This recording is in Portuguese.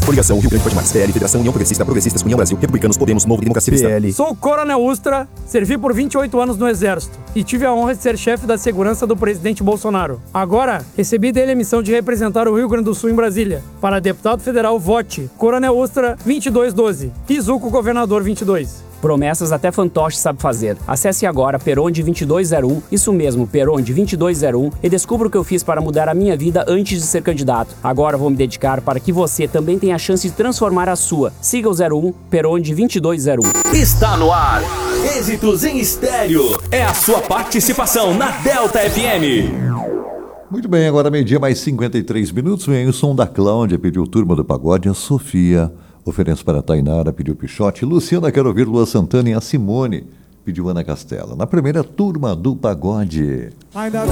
Coligação Rio Grande Pode Mais. PL, Federação União Progressista, Progressistas, União Brasil, Republicanos, Podemos, Novo, Democracia Cristã. PL. Sou Coronel Ustra, servi por 28 anos no Exército e tive a honra de ser chefe da segurança do presidente Bolsonaro. Agora, recebi dele a missão de representar o Rio Grande do Sul em Brasília. Para deputado federal, vote Coronel Ustra 2212 e Zuco Governador 22. Promessas até fantoche sabe fazer. Acesse agora Peronde 2201, isso mesmo, Peronde 2201, e descubra o que eu fiz para mudar a minha vida antes de ser candidato. Agora vou me dedicar para que você também tenha a chance de transformar a sua. Siga o 01 Peronde 2201. Está no ar. Êxitos em Estéreo. É a sua participação na Delta FM. Muito bem, agora meio-dia mais 53 minutos. Vem o som da Cláudia, pediu Turma do Pagode, a Sofia. Oferenço para a Tainara, pediu Pichote. Luciana, quero ouvir Lua Santana, e a Simone pediu Ana Castela. Na primeira Turma do Pagode.